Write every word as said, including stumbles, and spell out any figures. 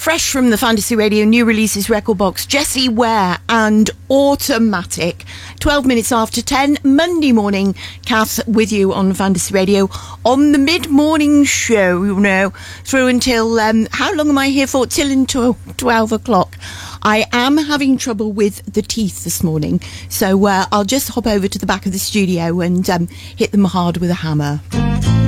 Fresh from the Fantasy Radio new releases record box, Jessie Ware and Automatic. twelve minutes after ten, Monday morning, Kath with you on Fantasy Radio on the mid-morning show, you know, through until, um, how long am I here for? Till until twelve o'clock. I am having trouble with the teeth this morning, so uh, I'll just hop over to the back of the studio and um, hit them hard with a hammer.